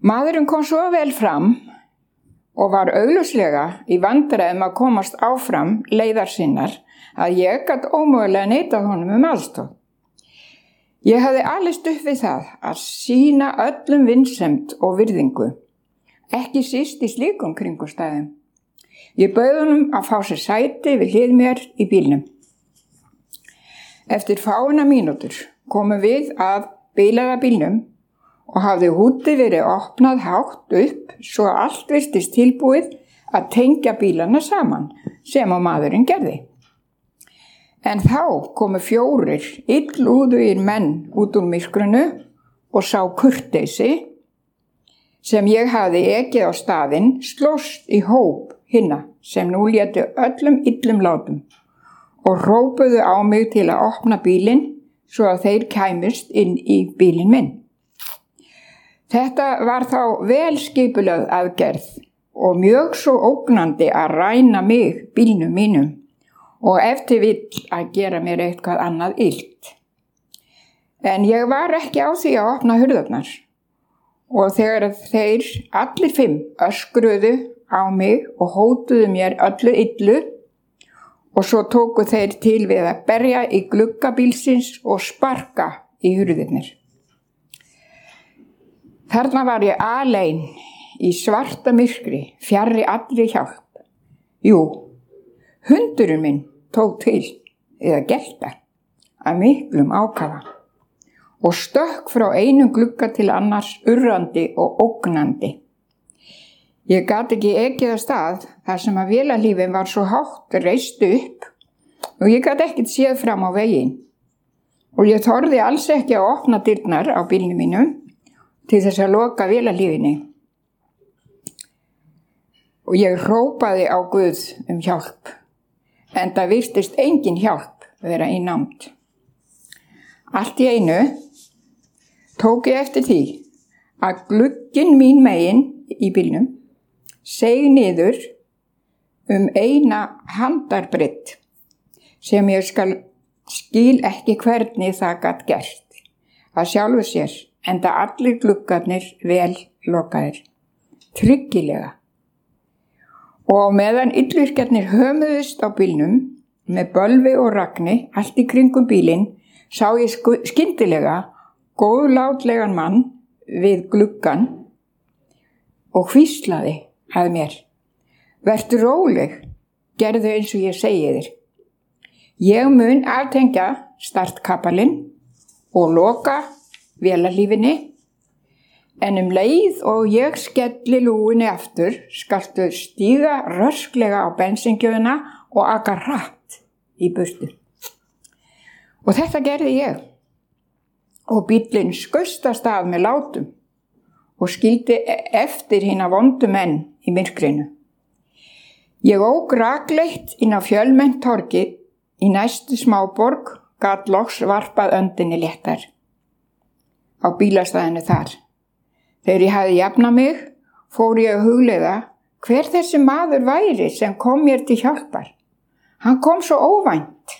Maðurinn kom svo vel fram og var augljóslega í vandræðum að komast áfram leiðar sinnar að ég gat ómögulega neitað honum aðstoð. Ég hafði alist upp við það að sýna öllum vinsemd og virðingu, ekki síst í slíkum kringumstæðum. Ég bauð honum að fá sér sæti við hlið mér í bílnum. Eftir fáeina mínútur komum við að bilaða bílnum og hafði hútið verið opnað hátt upp svo að allt virtist tilbúið að tengja bílana saman sem á maðurinn gerði. En þá komu 4 illúðugir menn út úr myrkrinu og sá kurteisi sem ég hafði ekið á staðinn slóst í hóp hinna sem nú létu öllum illum látum og hrópuðu á mig til að opna bílinn svo að þeir kæmust inn í bílinn minn. Þetta var þá vel skipulögð aðgerð og mjög svo ógnandi að ræna mig bílnum mínum og ef til vill að gera mér eitthvað annað illt. En ég var ekki á því að opna hurðarnar og þegar þeir allir 5 öskruðu á mig og hótuðu mér öllu illu og svo tóku þeir til við að berja í glugga bílsins og sparka í hurðirnar. Þarna var ég alein í svarta myrkri, fjarri allri hjálp. Jú, hundurinn minn tók til, eða gelta, að miklum ákafa og stökk frá einum glugga til annars urrandi og ógnandi. Ég gat ekki ekið af stað þar sem að vélarlífið var svo hátt reist upp og ég gat ekkert séð fram á veginn. Og ég þorði alls ekki að opna dyrnar á bílnum mínum til þess að loka vélarlífinni. Og ég hrópaði á Guð hjálp, en það virtist engin hjálp vera í nánd. Allt í einu tók ég eftir því að glugginn mín megin í bílnum seig niður 1 handarbreidd sem ég skil ekki hvernig það gat gert að sjálfu sér, enda allir gluggarnir vel lokaðir, tryggilega. Og meðan illvirkjarnir hömuðust á bílnum með bölvi og ragni allt í kringum bílinn, sá ég skyndilega góðlátlegan mann við gluggan og hvíslaði að mér: Vertu róleg, gerðu eins og ég segi þér. Ég mun aftengja startkapalinn og loka vélarlífinni, en leið og ég skelli lúinni aftur skaltu stíga rösklega á bensíngjöfina og aka hratt í burtu. Og þetta gerði ég og bíllinn skaust af stað með látum og skildi eftir hina vondu menn í myrkrinu. Ég ók rakleitt inn á fjölmennt torgið í næstu smáborg, gat loks varpað öndinni léttar á bílastæðinu þar. Þegar ég hafði jafnað mig, fór ég að hugleiða hver þessi maður væri sem kom mér til hjálpar. Hann kom svo óvænt,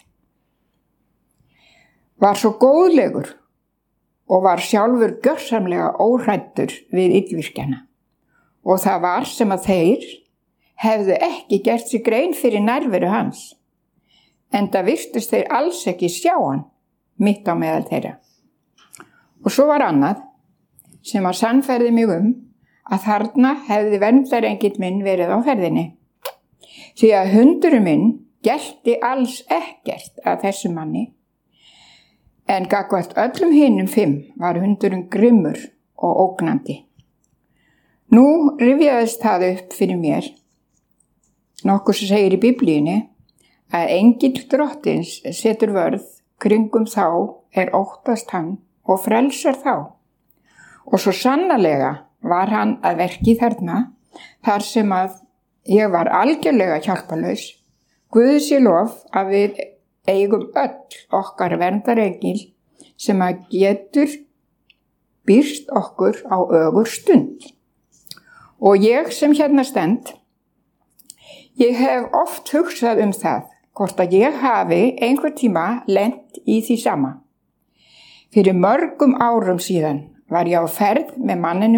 var svo góðlegur og var sjálfur gjörsamlega óhræddur við illvirkjana. Og það var sem að þeir hefðu ekki gert sig grein fyrir nærveru hans, enda virtust þeir alls ekki sjá hann mitt á meðal þeirra. Og svo var annað sem að sannfærði mig að þarna hefði verndarengill minn verið á ferðinni. Því að hundurinn minn gelti alls ekkert að þessum manni, en gagnvart öllum hinum 5 var hundurinn grimmur og ógnandi. Nú rifjaðist það upp fyrir mér, nokkuð sem segir í Biblíunni, að engill drottins setur vörð kringum þá óttast hann og frelsar þá. Og svo sannarlega var hann að verki þarna, þar sem að ég var algjörlega hjálparlaus. Guði sé lof að við eigum öll okkar verndarengil sem að getur birst okkur á ögur stund. Og ég sem hérna stend, ég hef oft hugsað það, hvort að ég hafi einhver tíma lent í því sama. Fyrir mörgum árum síðan var ég á ferð með manninum